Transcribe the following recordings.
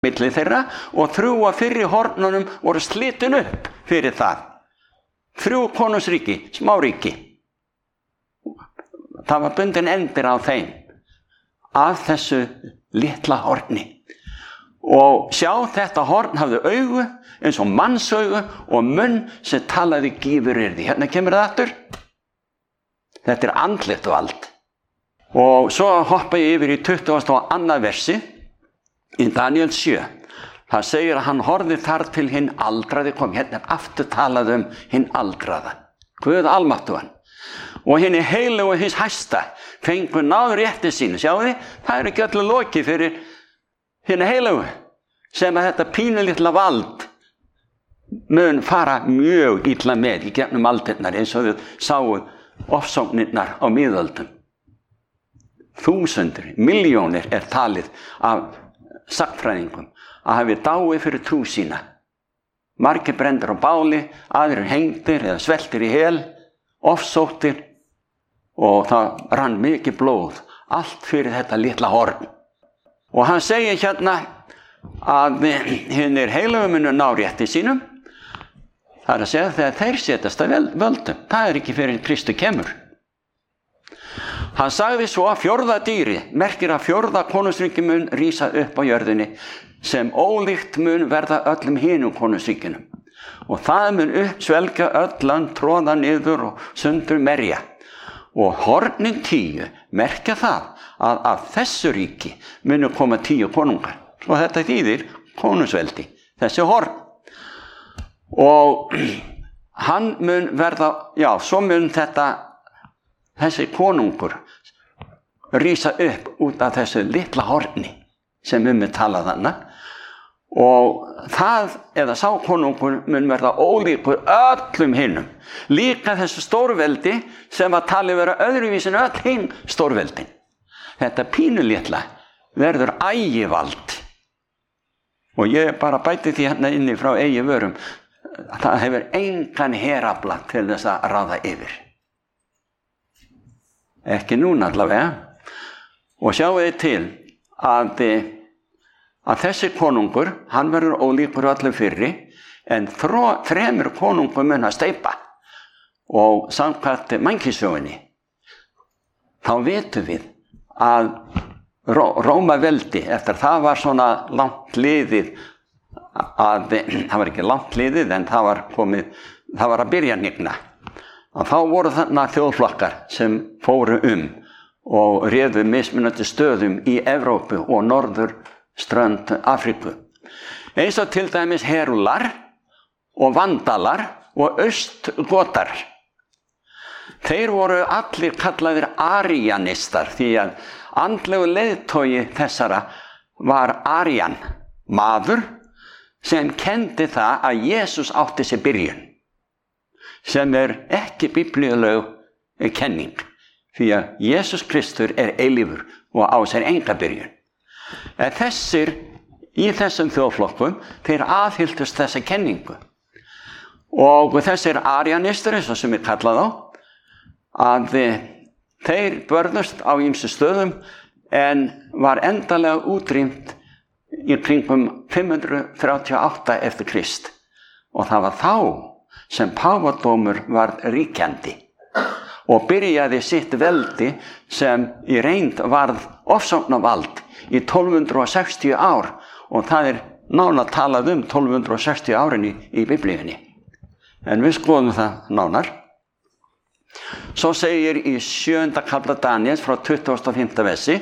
milli þeirra og 3 af fyrri hornunum voru slitin upp fyrir það. 3 konungsríki, smáríki. Það var bundin endir á þeim af þessu litla horni. Og sjá, þetta horn hafði augu eins og mannsaugu og munn sem talaði gífuryrði. Hérna kemur það aftur. Þetta andlegt vald. Og svo hoppa ég yfir í 22. versi í Daniel 7. Það segir að hann horfði þar til hinn aldraði kom. Hérna aftur talað hinn aldraða. Guð almáttugan. Og hinn heilugu hins hæsta fengu náð rétti sínu. Sjáu þið, það ekki öllu lokið fyrir hinn heilugu sem að þetta pínulitla vald mun fara mjög illa með í gegnum aldirnar eins og við sáum ofsóknirnar á miðöldum. 1000, milljónir talið af sagnfræðingum að hafi dáið fyrir trú sína. Margir brenndir á báli, aðrir hengdir eða sveltir í hel, ofsóttir og það rann mikið blóð, allt fyrir þetta litla horn. Og hann segir hérna að hinnir heilugu munu ná rétti sínum, það að segja þegar þeir setjast að völdum, það ekki fyrir Kristu kemur. Hann sagði svo að 4. dýri merkir að 4. konungsríki mun rísa upp á jörðinni sem ólíkt mun verða öllum hinum konungsríkinum og það mun uppsvelgja öll land, tróða niður og sundur merja. Og hornin 10 merkja það að af þessu ríki munu koma 10 konungar. Og þetta þýðir konungsveldi, þessi horn. Og hann mun verða, já, svo mun þessi konungur rísa upp út af þessu litla horni sem talað þarna. Og það, eða sá konungur mun verða ólíkur öllum hinnum. Líka þessu stórveldi sem að tali vera öðruvísin öll hinn stórveldin. Þetta pínulitla verður ægivald. Og ég bara bæti því hérna inni frá eigi vörum. Það hefur engan herafla til þess að ráða yfir. Ekki núna allavega. Og sjáu þið til að þessi konungur, hann verður ólíkur öllum fyrri, en 3 konungur mun að steypa. Og samkvæmt mannkynssögunni, þá vitum við að Rómaveldi, eftir það var svona langt liðið, það var ekki langt liðið, en það var að byrja nýgna. Þá voru þarna þjóðflokkar sem fóru og réðu mismunandi stöðum í Evrópu og norðurströnd Afríku. Eins og til dæmis Herúlar og Vandalar og Austgotar. Þeir voru allir kallaðir arianistar því að andlegu leiðtogi þessara var Arian, maður sem kenndi það að Jesús átti sér byrjun, sem ekki biblíuleg kenning, því að Jesús Kristur eilífur og á sér enga byrjun. En þessir í þessum þjóðflokkum, þeir aðhylltust þessa kenningu. Og þessir arianistar, eins og sem kallað á, að þeir börðust á ýmsu stöðum en var endanlega útrýmt í kringum 538 eftir Krist. Og það var þá sem páfadómur var ríkjandi og byrjaði sitt veldi sem í reynd varð ofsóknarvald í 1260 ár og það nánar talað 1260 árin í biblíunni. En við skoðum það nánar. Svo segir í 7. kafla Daniels frá 25. versi,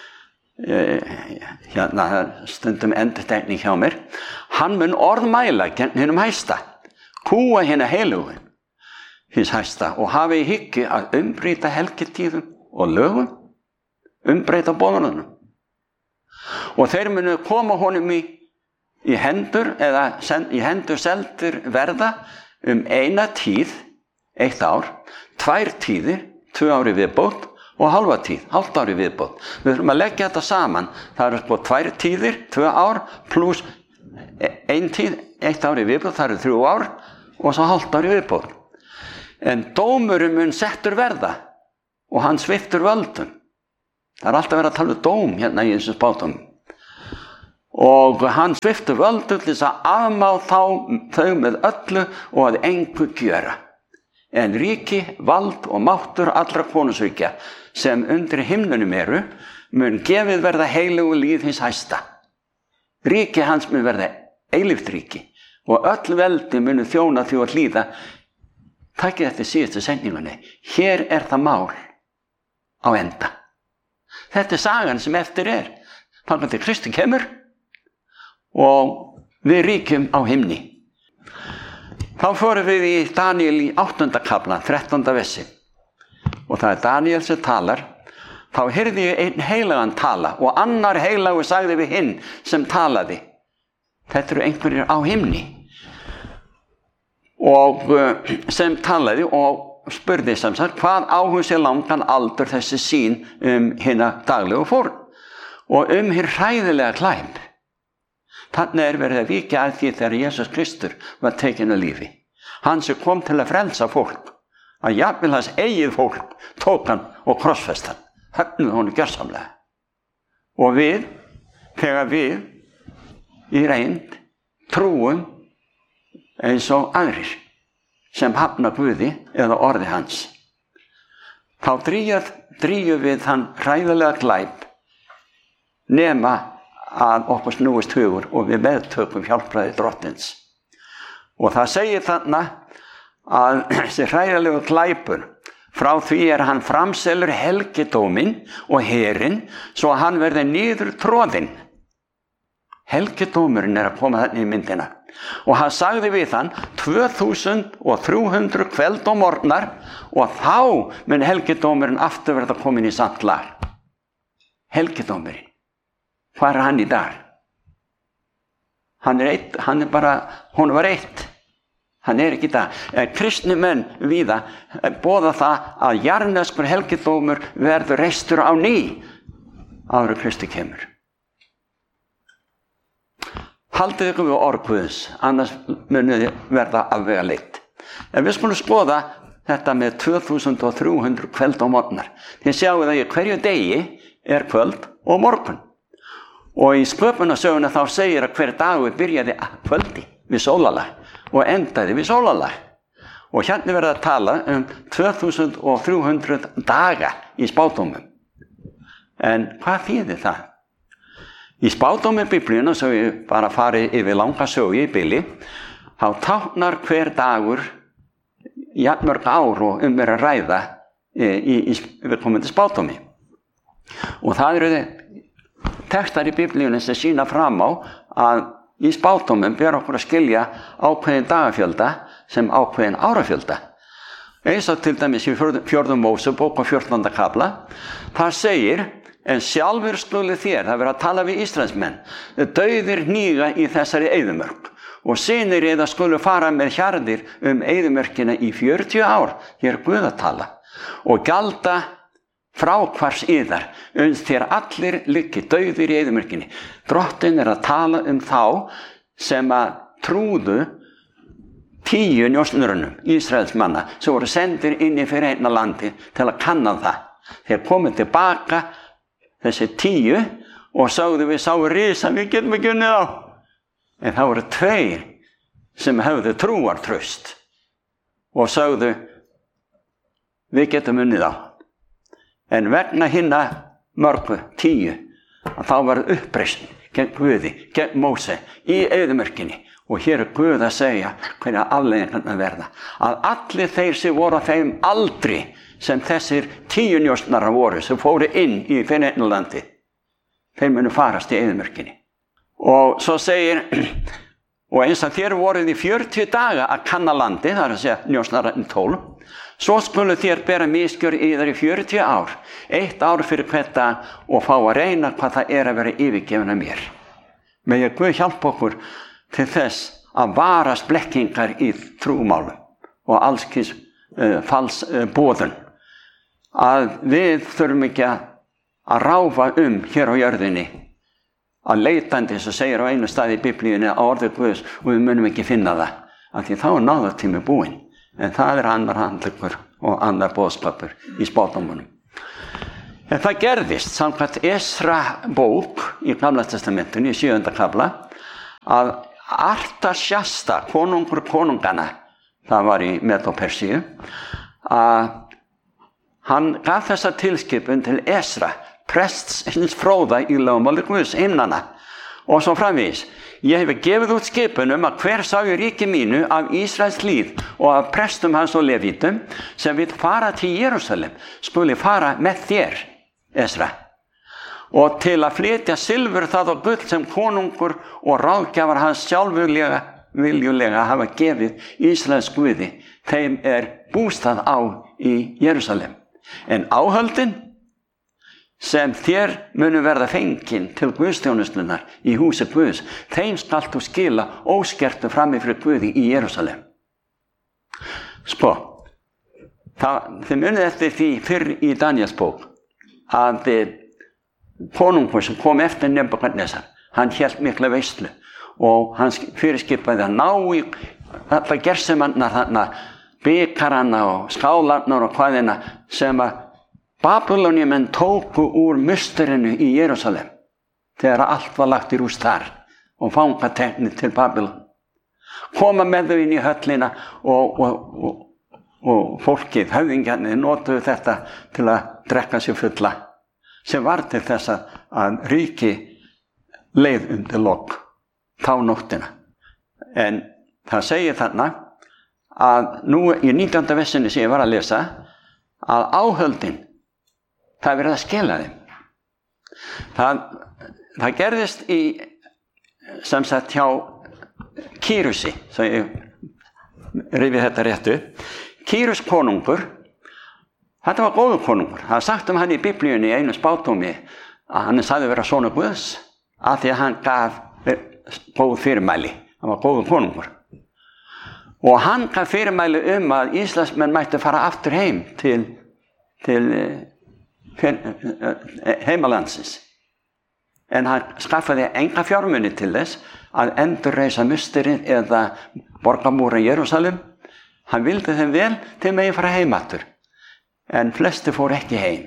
hérna stundum endurtekning hjá mér, hann mun orðmæla gegn hinum hæsta, kúa hina heilugu hins hæsta og hafi í hyggju að umbreyta helgitíðum og lögum, umbreyta boðunum. Og þeir munu koma honum í hendur eða í hendur seldur verða eina tíð, 1 ár, 2 tíðir, 2 ári viðbót og halva tíð, halvt ári viðbót. Við þurfum að leggja þetta saman. Það 2 tíðir, 2 ár, pluss 1 tíð, 1 ári viðbót, það 3 ár og svo halvt ári viðbót. En dómurinn mun settur verða og hann sviptur völdum. Það alltaf verið að tala dóm hérna í þessu spátum. og hann svipti völdu til þess að afmá þau með öllu og að engu gjöra. En ríki, vald og máttur allra konungsríkja sem undir himnunum eru, mun gefið verða heilugu líð hins hæsta. Ríki hans mun verða eilíft ríki og öll veldi munu þjóna því að hlýða. Takið eftir síðustu setningunni. Hér það mál á enda. Þetta sagan sem eftir þangað til Kristi kemur og við ríkjum á himni. Þá fórum við í Daniel í 8. kafla, 13. versi. Og það Daniel sem talar. Þá heyrði ég einn heilagan tala og annar heilagur sagði við hinn sem talaði. Þetta eru einhverjir á himni. Og sem talaði og spurði sem sagt, hvað á hún sér langan aldur þessi sýn hina daglegu fórn og hinn hræðilega klæp. Þannig verið að víkja að því þegar Jesus Kristur var tekinn af lífi. Hann sem kom til að frelsa fólk, að jafnvel hans eigið fólk tók hann og krossfest hann. Höfnuðu honum gjörsamlega. Og við, þegar við í reynd trúum eins og aðrir sem hafna Guði eða orði hans. Þá drýjum við þann hræðilega glæp nema að okkur snúist hugur og við meðtökum hjálpræði drottins. Og það segir þarna að þessi hræðilegu glæpur, frá því hann framselur helgidóminn og herinn svo að hann verði niður troðinn. Helgidómurinn að koma þarna í myndina. Og hann sagði við hann 2300 kveld og morgnar og þá mun helgidómurinn aftur verða komin í samt lag. Helgidómurinn. Hvað hann í dag? Hann var eitt. Hann ekki í dag. Kristni menn víða boða það að jarðneskur helgidómur verður reistur á ný áður en Kristi kemur. Haldið ykkur við orð Guðs, annars munið verða afvegaleitt. En við skulum skoða þetta með 2300 kvöld og morgnar. Þið sjáu það í hverju degi kvöld og morgun. Og í sköpunarsöguna þá segir að hver dagur byrjaði að kvöldi við sólarlag og endaði við sólarlag. Og hérna verða að tala 2300 daga í spádómum. En hvað þýðir það? Í spádómi Biblíuna, svo ég bara farið yfir langa sögu í bili, þá táknar hver dagur jafnmörg ár og að ræða í viðkomandi spádómi. Og það eru textar í Biblíunni sem sýna fram á að í spádómum ber okkur að skilja ákveðin dagafjölda sem ákveðin árafjölda. Eins og til dæmis í 4. Mósebók og 14. kafla, það segir: en sjálfur skulu þér, það verið að tala við Ísraelsmenn, dauðir hníga í þessari eyðimörk og synir eða skulu fara með hjarðir eyðimörkina í 40 ár, hér Guð að tala, og gjalda fráhvars yðar, þér allir liggi dauðir í eyðimörkinni. Drottinn að tala þá sem að trúðu 10 njósnurunum Ísraelsmanna sem voru sendir inn í fyrir landi til að kanna það. Þeir komið tilbaka þessi 10 og sagðu við sáu risa, við getum ekki unnið á. En það voru 2 sem höfðu trúartraust og sagðu við getum unnið á. En vegna hinna mörgu 10 að þá var uppreisn gegn Guði, gegn Móse í eyðimörkinni. Og hér Guð að segja hverja afleiðingarnar verða. Að allir þeir sem voru á þeim aldri sem þessir 10 njósnarar voru sem fóru inn í Feneyjarlandi, þeir munu farast í eyðimörkinni. Og svo segir, og eins að þér voruð í 40 daga að kanna landi, það að segja njósnararnir 12, svo skulu þér bera misgjör yðar í 40 ár, 1 ár fyrir hvert dag og fá að reyna hvað það að vera yfirgefin af mér. Megi Guð hjálpa okkur til þess að varast blekkingar í trúmálum og allskins falsboðun. Að við þurfum ekki að ráfa hér á jörðinni að leitandi, eins og segir á einu staði í Biblíunni, á orði Guðs, og við munum ekki finna það, af því þá náðartími búinn. En það annar handlegur og annar boðskapur í spádómunum. En það gerðist samkvæmt Esra bók í Gamla testamentinu í 7. kafla að Artasjasta, konungur konungana, það var í Medo-Persíu, að hann gaf þessa tilskipun til Esra, prests hins fróða í lögmáli Guðs, himnanna, og svo framvegis. Ég hef gefið út skipun að hver sá í ríki mínu af Ísraels líð og af prestum hans og levítum sem vill fara til Jerúsalem skuli fara með þér, Esra, og til að flytja silfur það og gull sem konungur og ráðgjafar hans viljulega hafa gefið Ísraels Guði, þeim bústað á í Jerúsalem. En áhöldin sem þér munu verða fengin til Guðsþjónustunnar í húsi Guðs, þeim skalt þú skila óskertu frammi fyrir Guði í Jerúsalem. Þið munið eftir því fyrr í Daniels bók að konungur sem kom eftir Nebúkadnesar, hann hélt mikla veislu og hann fyrirskipaði að ná í alla gersemannar þarna, bikarana og skálarnar og hvaðina sem að Babyloniumenn tóku úr musterinu í Jerúsalem þegar allt var lagt í rúst þar og fangateknir til Babylon. Koma með þau inn í höllina og fólkið, höfðingjarnir, notuðu þetta til að drekka sér fulla, sem var til þess að ríki leið undir lok þá nóttina. En það segir þarna að nú í 19. versinni sem ég var að lesa að áhöldin, það verið að skila þeim. Það gerðist í, sem sagt, hjá Kírusi, svo ég rifið þetta réttu. Kírus konungur, þetta var góður konungur. Það er sagt hann í Biblíunni í einu spádómi að hann sagði vera sonur Guðs af því að hann gaf góð fyrirmæli. Hann var góður konungur. Og hann gaf fyrirmæli að Íslandsmenn mættu fara aftur heim til heimalandsins. En hann skaffaði enga fjármuni til þess að endurreisa musterið eða borgarmúra í Jerúsalem. Hann vildi þeim vel til megi fara heim aftur. En flesti fór ekki heim.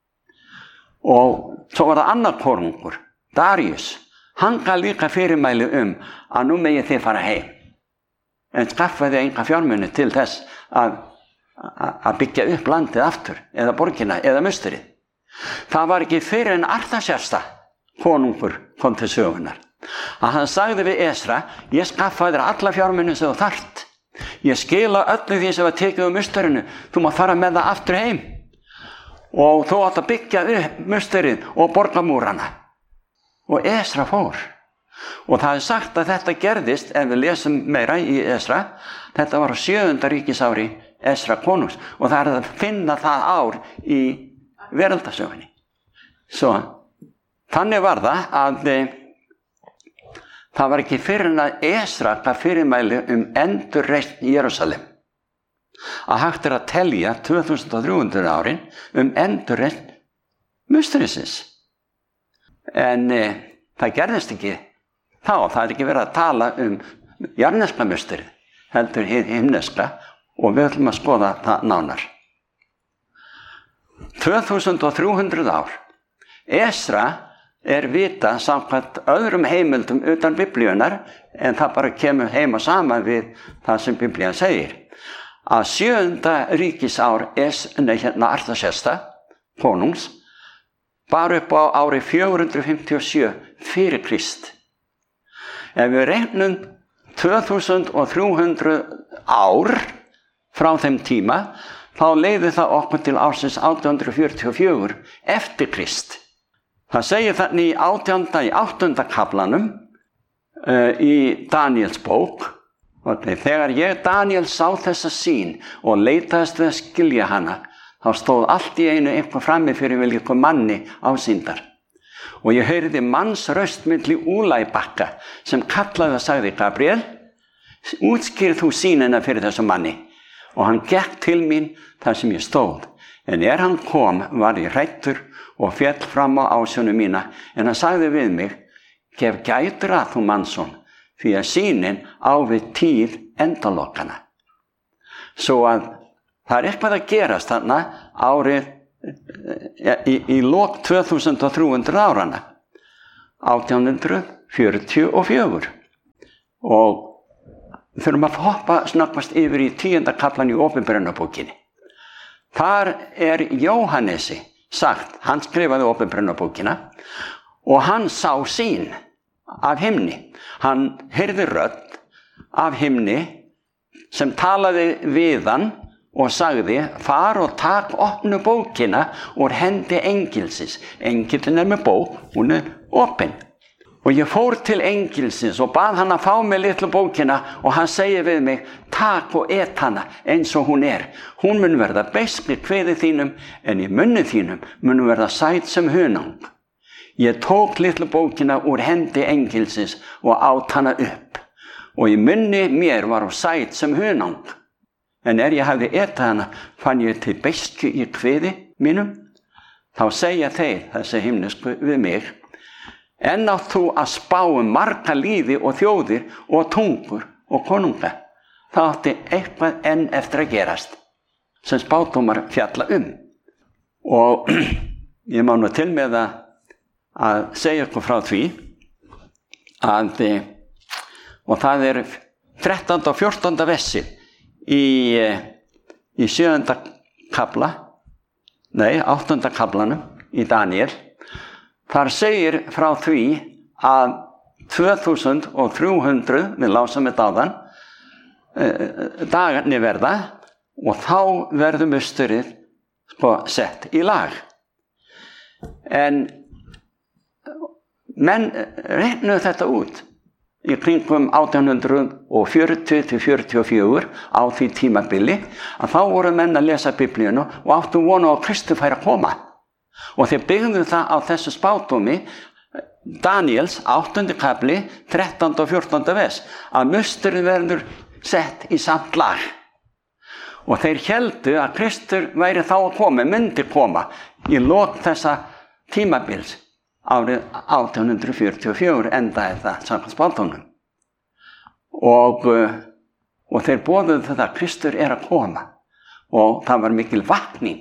Og svo var það annar konungur, Darius. Hann gaf líka fyrirmæli að nú megi þið fara heim. En skaffaði enga fjármuni til þess að byggja upp landið aftur, eða borgina, eða musterið. Það var ekki fyrir en Artasjasta konungur kom til sögunar. Að hann sagði við Esra, ég skaffaði þér alla fjármuni sem þú þarft. Ég skila öllu því sem var tekið á musterinu. Þú mátt fara með það aftur heim. Og þú átt að byggja upp musterið og borgarmúrana. Og Esra fór. Og það er sagt að þetta gerðist, ef við lesum meira í Esra, þetta var á 7. ríkisári Esra konungs og það að finna það ár í veraldasögunni. Svo þannig var það að það var ekki fyrir en að Esra gaf fyrirmæli endurreisn í Jerúsalem. Að hægt að telja 2300 árin endurreisn musterisins. En það gerðist ekki þá, það er ekki verið að tala jarneska musterið, heldur himneska, og við ætlum að skoða það nánar. 2300 ár. Esra vitað samkvæmt öðrum heimildum utan Biblíunar, en það bara kemur heim og saman við það sem Biblían segir. Að 7. ríkisár Artasjasta, konungs, bar upp á ári 457 fyrir Krist. Ef við reiknum 2300 ár frá þeim tíma, þá leiði það okkur til ársins 1844 eftir Krist. Það segir þannig í 8. kaflanum í Daniels bók, og þegar ég Daniel sá þessa sýn og leitaðist við að skilja hana, þá stóð allt í einu eitthvað frammi fyrir vilja manni ásýndar. Og ég heyrði manns röst milli Úlæbakka sem kallaði og sagði, Gabriel, útskýrð þú sýnina fyrir þessum manni. Og hann gekk til mín þar sem ég stóð. En hann kom, var ég hræddur og féll fram á ásjónu mína. En hann sagði við mig, gef gætur að þú mannsson, því að sýnin á við tíð endalokana. Svo að það eitthvað að gerast þarna árið í lok 2300 árana, 1844. Og þurfum að hoppa snöggvast yfir í 10. kaflan í Opinberunarbókinni. Þar Jóhannesi sagt, hann skrifaði Opinberunarbókina, og hann sá sýn af himni. Hann heyrði rödd af himni sem talaði við hann og sagði, far og tak opnu bókina úr hendi engilsins. Engillinn með bók, hún opin. Og ég fór til engilsins og bað hann að fá mig litlu bókina, og hann segir við mig, tak og et hana eins og hún Hún mun verða beisk í kviði þínum, en í munni þínum mun verða sæt sem hunang. Ég tók litlu bókina úr hendi engilsins og át hana upp, og í munni mér var sæt sem hunang. En ég hafði etið hana, fann ég til beisku í kviði mínum. Þá segja þeir, þessi himnesku, við mig, en átt þú að spá marga líði og þjóðir og tungur og konunga. Það átti eitthvað enn eftir að gerast, sem spádómar fjalla Og ég má nú til með að segja ykkur frá því, og það 13. og 14. versi í 7. kafla, 8. kaflanum í Daniel. Þar segir frá því að 2300, við lásum þetta áðan, dagarnir verða, og þá verður musturinn sett í lag. En menn reiknuðu þetta út í kringum 1840-44 á því tímabili, að þá voru menn að lesa Biblíuna og áttu vonu á Kristi færi að koma. Og þeir byggðu það á þessu spádómi Daniels 8. kafli 13. og 14. vers, að musturinn verður sett í samt lag. Og þeir héldu að Kristur væri þá að koma, myndi koma í lok þessa tímabils. Árið 1844 endaði það samkvæmt spádómnum. Og þeir boðuðu þetta að Kristur að koma, og það var mikil vakning.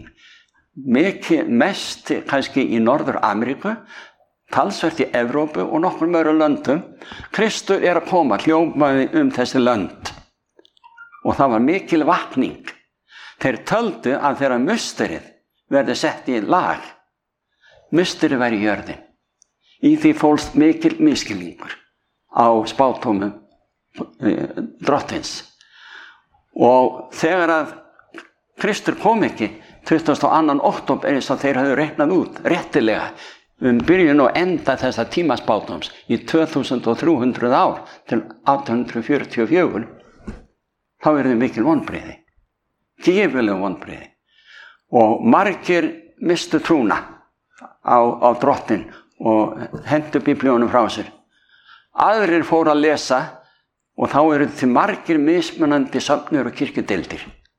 Mest kannski í Norður-Ameríku, talsvert í Evrópu og nokkrum öðrum löndum. Kristur að koma, hljómaði þessi lönd. Og það var mikil vakning. Þeir töldu að þegar musturinn verði sett í lag, musturinn væri í jörðin. Í því fólst mikil misskilningur á spádómum drottins. Og þegar að Kristur kom ekki 22. október, eins og þeir hafðu reiknað út réttilega byrjun og enda þessa tímaspádóms í 2300 ár til 1844, þá þau mikil vonbrigði, gífurleg vonbrigði. Og margir mistu trúna á drottin og hentu Biblíunum frá sér. Aðrir fóru að lesa, og þá til margir mismunandi söfnur og kirkjudeildir.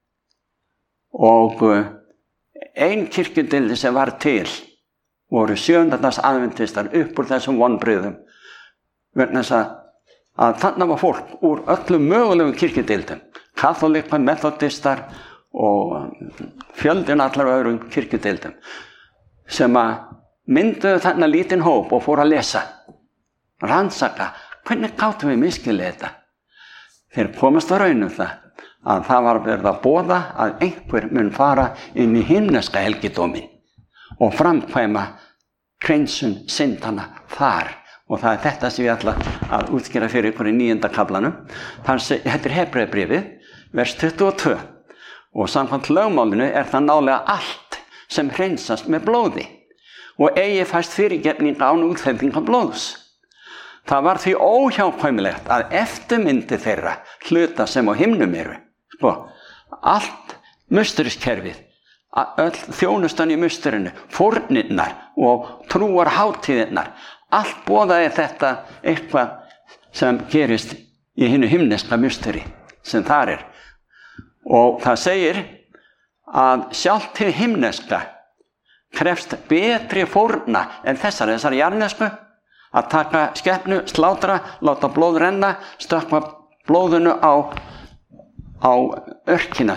Og ein kirkjudeildi sem var til voru sjöundags aðventistar upp úr þessum vonbrigðum, vegna þess að þarna var fólk úr öllum mögulegum kirkjudeildum, katholikar, methodistar og fjöldin allar öðrum kirkjudeildum, sem að mynduðu þarna lítinn hóp og fóru að lesa, rannsaka, hvernig gátum við misskilið þetta? Þeir komast að raun að það var verið að boða að einhver mun fara inn í himneska helgidóminn og framkvæma hreinsun syndanna þar. Og það þetta sem ég ætla að útskýra fyrir ykkur í 9. kaflanum. Þetta Hebreabréfið, vers 22. Og samkvæmt lögmálinu það nálega allt sem hreinsast með blóði, og eigi fæst fyrirgefning án útþendingar blóðs. Það var því óhjákvæmilegt að eftirmyndi þeirra hluta sem á himnum allt musteriskerfið, öll þjónustan í musturinu, fórnirnar og trúarhátíðirnar, allt boðaði þetta eitthvað sem gerist í hinu himneska musteri sem þar Og það segir að sjálft hið himneska krefst betri fórna en þessar jarðnesku, að taka skepnu, slátra, láta blóð renna, stökkva blóðinu á örkina sem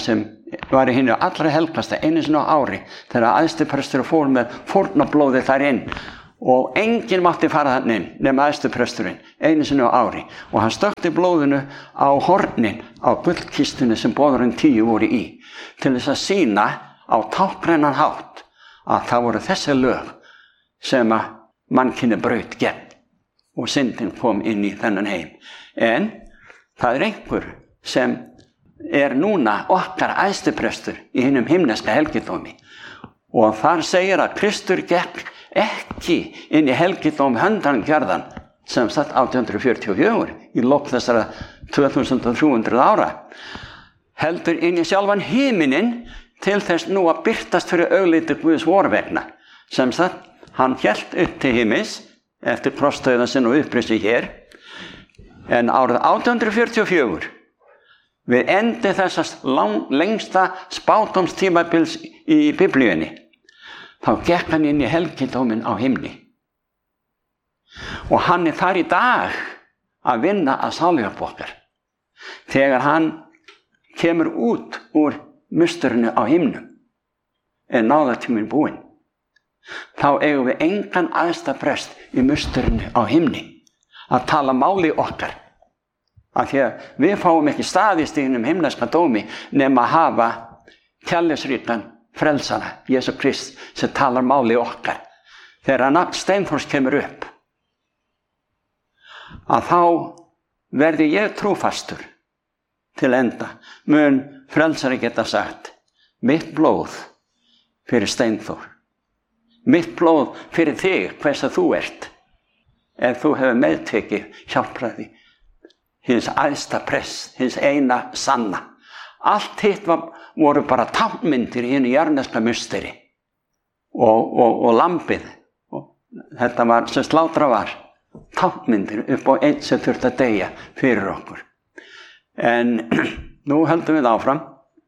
var í hinu allra helgasta einu sinni á ári þegar æðstiprestur fór með fórnablóði þar inn og enginn mátti fara þann inn nema æðstipresturinn einu sinni á ári og hann stökkti blóðinu á hornin á gullkistunni sem boðurinn 10 voru í til þess að sýna á táknrænan hátt að það voru þessi lög sem að mannkynið braut gegn og syndin kom inn í þennan heim. En það einhver sem núna okkar æðstiprestur í hinum himneska helgidómi og þar segir að Kristur gekk ekki inn í helgidóm handangerðan sem satt 1844 í lok þessara 2300 ára heldur inn í sjálfan himinin til þess nú að birtast fyrir augliti Guðs vorvegna sem satt hann hélt upp til himins eftir krossdauðan sinn og upprisi hér en árið 1844 við endi þessast lengsta spádómstímabils í Biblíunni þá gekk hann inn í helgidóminn á himni og hann þar í dag að vinna að sáluhjálp okkar þegar hann kemur út úr musturinu á himnum náðartíminn búinn þá eigum við engan æðstaprest í musturinu á himni að tala máli okkar af því að við fáum ekki staðist í hinum himneska dómi nema að hafa kærleiksríkan frelsara, Jesú Krist, sem talar máli okkar. Þegar nafn Steinþórs kemur upp, að þá verði ég trúfastur til enda. Mun frelsari geta sagt, mitt blóð fyrir Steinþór, mitt blóð fyrir þig, hvers að þú ert, ef þú hefur meðtekið hjálpraði hins æðsta prest, hins eina sanna. Allt hitt voru bara táknmyndir í hinu jarðneska musteri og lambið. Og þetta var, sem slátra var, táknmyndir upp á einn sem þurfti að deyja fyrir okkur. En nú höldum við áfram.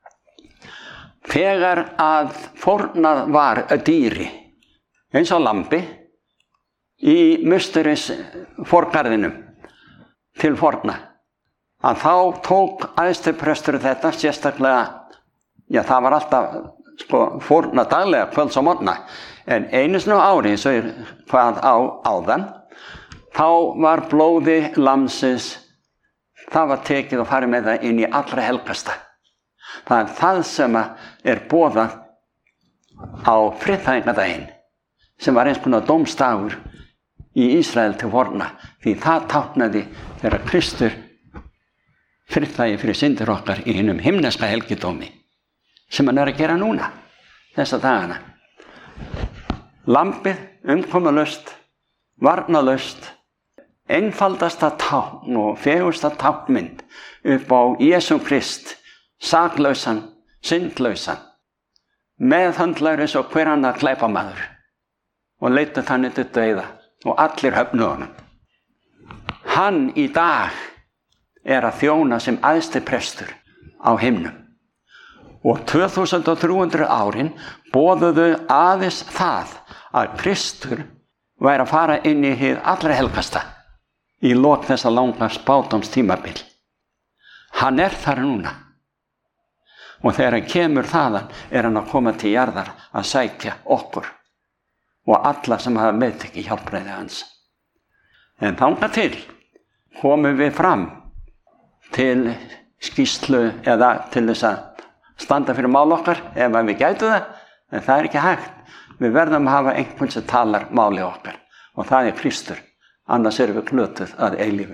Þegar að fórnað var dýri, eins og lambi, í musteris forgarðinum til forna, að þá tók æðstiprestur þetta sérstaklega, já það var alltaf fórna daglega, kvölds og morgna, en einu sinni á ári, eins og hvað áðan, þá var blóði lamsins, það var tekið og farið með það inn í allra helgasta. Það er það sem er boðað á friðþægingadaginn, sem var eins konar dómsdagur í Ísrael til forna, því það táknaði þegar Kristur friðþægi fyrir syndir okkar í hinum himneska helgidómi, sem hann að gera núna, þessa dagana. Lambið, umkomulaust, varnalaust, einfaldasta tákn og fegursta táknmynd upp á Jesú Krist, saklausan, syndlausan, meðhandlar eins og hver annar glæpamaður og leitað þannig til dauða og allir höfnuðu honum. Hann í dag er að þjóna sem æðstiprestur á himnum. Og 2300 árin boðuðu aðeins það að Kristur væri að fara inn í hið allra helgasta í lok þessa langa spádómstímabil. Hann er þar núna. Og þegar hann kemur þaðan er hann að koma til jarðar að sækja okkur og alla sem hafa meðtekið hjálpræði hans. En þangað til komum við fram til skýrslu eða til þess að standa fyrir mál okkar ef við gætu það, en það er ekki hægt. Við verðum að hafa einhvern sem talar máli okkar og það er Kristur, annars erum við glötuð að eilífu.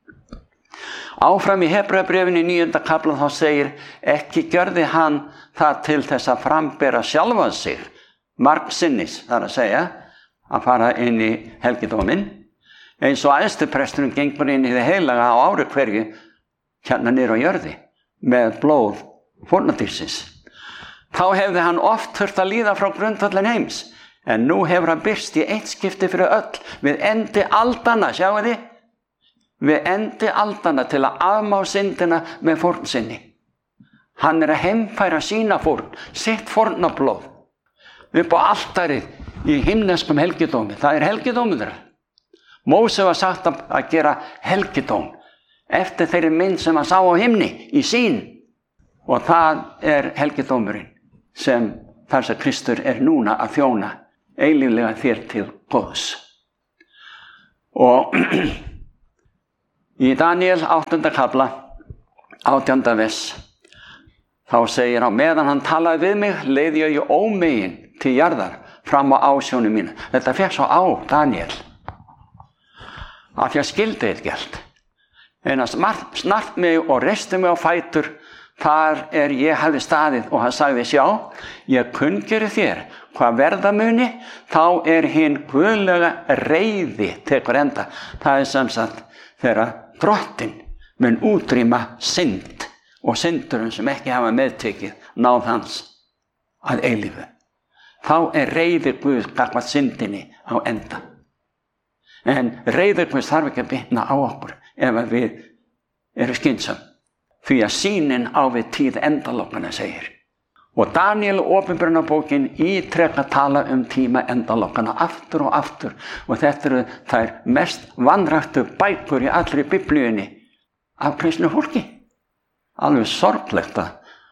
Áfram í Hebreabréfinu í 9. kafla þá segir, ekki gjörði hann það til þess að frambera sjálfan sig margsinnis, þar að segja, að fara inn í helgidóminn, eins og æðstipresturinn gengur inn í það heilaga á ári hverju hérna niður á jörði með blóð fórnardýrsins. Þá hefði hann oft þurft að líða frá grundvöllin heims, en nú hefur hann birst í eitt skipti fyrir öll við endi aldanna, sjáu þið? Við endi aldanna til að afmá syndina með fórn sinni. Hann er að heimfæra sína fórn, sitt fórnablóð, upp á altarið í himneskum helgidómi. Það er helgidómur þeirra. Móse var sagt að gera helgidóm eftir þeirri mynd sem hann sá á himni í sýn Og það helgidómurinn sem þar sem Kristur núna að þjóna eilíflega þér til góðs. Og í Daniel 8. kafla 18. vers þá segir á meðan hann talaði við mig leið ég ómegin til jarðar fram á ásjónu mínu. Þetta fekk svo á Daniel af því að skildi eitthvað. En að snart mig og reisti mig á fætur þar ég hafði staðið og hann sagði sjá, ég kunngeri þér hvað verða muni, þá hinn guðlega reiði tekur enda. Það sem sagt þegar drottinn mun útrýma synd og syndurum sem ekki hafa meðtekið náð hans að eilífu. Þá reiði Guð gagnvart syndinni á enda. En reiði Guð þarf ekki að bitna á okkur ef við erum skynsöm. Því að sýnin á við tíð endalokkana segir. Og Daniel opinberunarbókin ítrekka tala tíma endalokkana aftur og aftur. Og þetta eru þær mest vanræktu bækur í allri biblíunni af kristnu fólki. Alveg sorglegt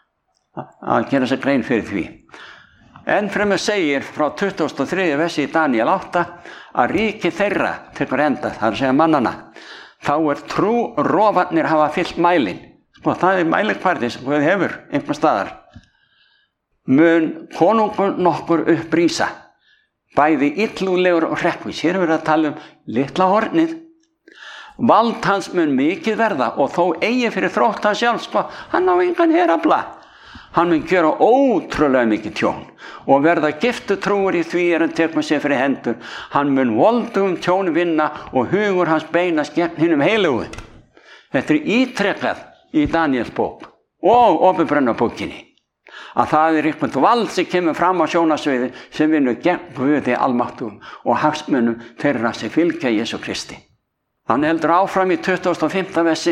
að gera sér grein fyrir því. Enn fremur segir frá 23. versi í Daniel 8 að ríki þeirra tekur enda, það segja mannana. Þá trúrofarnir hafa fyllt mælin. Og það mælikvarði sem Guð hefur einhver staðar. Mun konungur nokkur upprísa, bæði illúlegur og hrekkvís. Hér verið að tala litla hornið. Vald hans mun mikið verða og þó eigi fyrir þrótt hans sjálf, hann á engan herafla. Hann mun gera ótrúlega mikið tjón og verða giftutrúur í því hann tekur sér fyrir hendur. Hann mun voldugum tjón vinna og hugur hans beinast gegn hinum heilugu. Þetta ítrekkað í Daniels bók og opinberunarbókinni að það eitthvað vald sem kemur fram á sjónasviði sem vinnur gegn Guði almáttugum og hagsmunum þeirra sem fylgja Jesú Kristi. Hann heldur áfram í 25. versi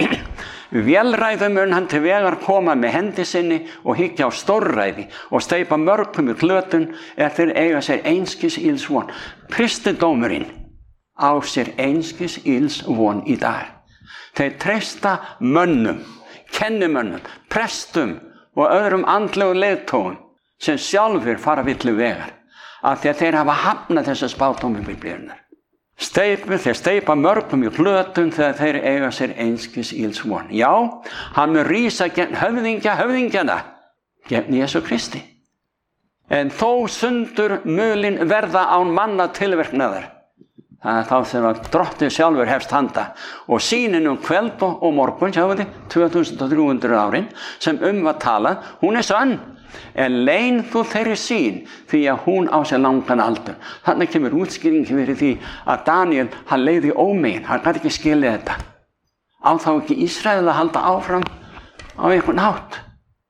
vélræðum mun hann til vegar koma með hendi sinni og hyggja á stórræði og steypa mörgum í glötun þeir eiga sér einskis ills von. Kristindómurinn á sér einskis ills von í dag. Þeir treysta mönnum, kennimönnum, prestum og öðrum andlegu leiðtogum sem sjálfur fara villu vegar af því að þeir hafa hafnað þessa spádómi biblíunnar. Þeir steypa mörgum í glötun þegar þeir eiga sér einskis ills von. Já, hann mun rísa gegn höfðingjana, gegn Jesú Kristi. En þó sundur mulin verða án manna tilverknaðar. Það þá sem að drottinn sjálfur hefst handa og sýnin kveld og morgun, sjáum við 2300 árin sem var talað, hún sönn, en leyn þú þeirri sýn því að hún á sér langan aldur. Þannig kemur útskýring fyrir því að Daniel, hann leiði ómegin, hann gat ekki skilið þetta. Á þá ekki Ísrael að halda áfram á einhvern hátt.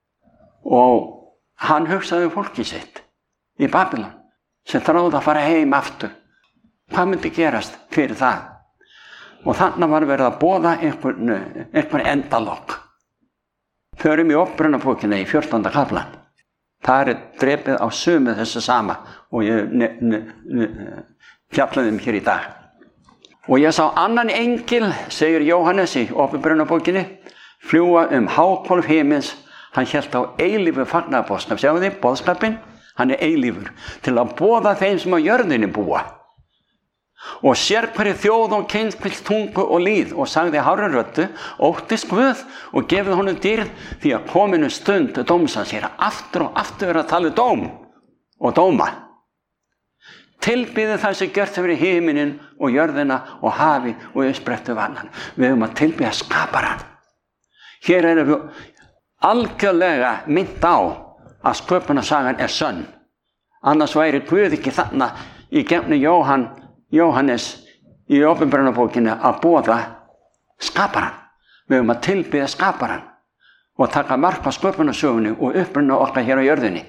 Og hann hugsaði fólkið sitt í Babylon sem þráði að fara heim aftur. Hvað myndi gerast fyrir það? Og þannig var verið að boða einhvern endalokk. Förum í opinberunarbókina í 14. kaflan. Það drepið á sömu þessu sama og ég fjallaði hér í dag. Og ég sá annan engil, segir Jóhannes í opinberunarbókinni, fljúga háhvolf himins. Hann hélt á eilífu fagnaðarboðskap. Sjáu þið, boðskapinn, hann eilífur til að boða þeim sem á jörðinni búa. Og sér hverju þjóð og kynskvill tungu og líð og sagði hárri röddu, óttist Guð og gefið honum dýrð því að kominu stund dómsans hér aftur og aftur verið að tala dóm og dóma. Tilbýði það sem gjört hefur í himinin og jörðina og hafið og uppsprettu vatnan. Við höfum að tilbýða skaparann. Hér erum við algjörlega minnt á að sköpunarsagan sönn. Annars væri Guð ekki þarna í gefni Jóhannes í opinberunarbókinni að boða skaparann. Við höfum að tilbýða skaparann og taka mark á sköpunarsögunni og uppruna okkar hér á jörðinni.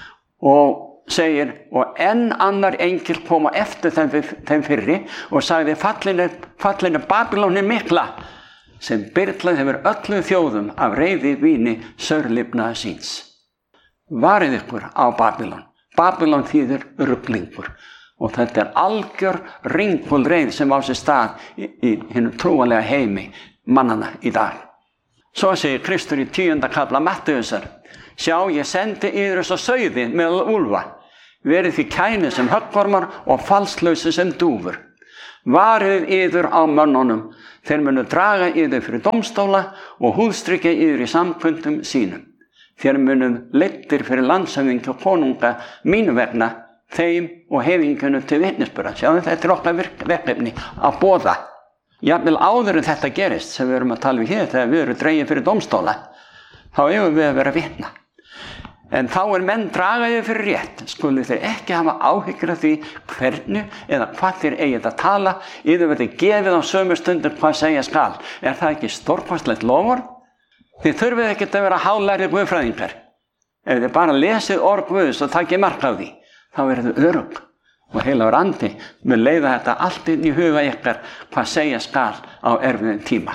Og segir, og enn annar engil koma eftir þeim fyrri og sagði fallinu Babylóni mikla sem byrlaði hefur öllum þjóðum af reiði víni saurlifnaða síns. Varið ykkur á Babylon. Babylon þýðir ruglingur. Og þetta algjör ringulreið sem á sér stað í hinu trúalega heimi mannana í dag. Svo segir Kristur í 10. kafla Mattheusar: sjá, ég sendi yður svo sauði meðal úlfa, verið því kæni sem höggormar og falslausi sem dúfur. Varið yður á mönnunum, þeir munu draga yður fyrir dómstóla og húðstrykja yður í samkundum sínum. Þér munum leiddir fyrir landshöfðingja og konunga mínu vegna, þeim og heiðingjunum til vitnisburðar. Sjáðu, þetta okkar verkefni að boða. Jafnvel áður en þetta gerist, sem við erum að tala um hér, þegar við erum dregin fyrir dómstóla, þá eigum við að vera vitna. En þá menn dragaði fyrir rétt, skulu þeir ekki hafa áhyggjur af því hvernig eða hvað þeir eigið að tala, yður verði gefið á sömu stundur hvað segja skal. Er það ekki stórkostlegt lofur? Þið þurfið ekki að vera hálærðir guðfræðingar. Ef þið bara lesið orð Guðs og takið mark á því, þá verður þið örugg. Og heilagur andi mun leiða þetta allt inn í huga ykkar hvað segja skal á erfiðum tíma.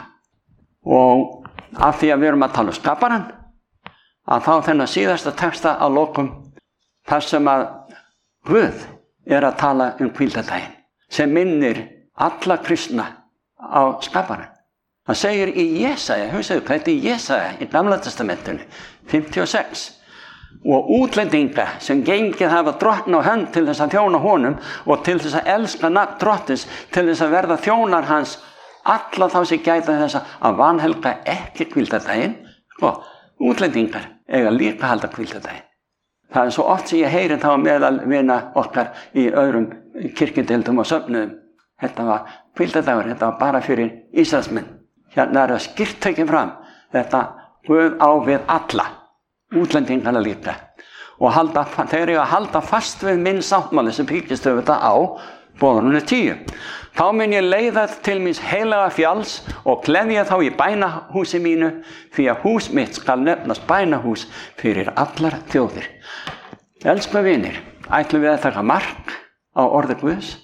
Og af því að við erum að tala um skaparann, að þá þennan síðasta texta á lokum, þar sem að Guð er að tala um hvíldardaginn, sem minnir alla kristna á skaparann. Það segir í Jesaja, hugsaðu hvað þetta er Jesaja í Gamla testamentinu, 56. Og útlendinga sem gengið hafa drottn á hönd til þess að þjóna honum og til þess að elska nafn drottins, til þess að verða þjónar hans, alla þá sem gæta þess að vanhelga ekki hvíldardaginn. Útlendingar eiga líka að halda hvíldardaginn. Það er svo oft sem ég heyri þá meðal vina okkar í öðrum kirkjudeildum og söfnuðum. Þetta var hvíldardagur, þetta var bara fyrir Ísraelsmenn. Hérna er það skýrt tekið fram, þetta Guð á við alla, útlendingana líka. Og þeir eru að halda fast við minn sáttmáli sem byggist auðvitað á boðorðinu 10. Þá mun ég leiða til míns heilaga fjalls og gleðja þá í bænahúsi mínu, því að hús mitt skal nefnast bænahús fyrir allar þjóðir. Elsku vinir, ætlum við að taka mark á orði Guðs?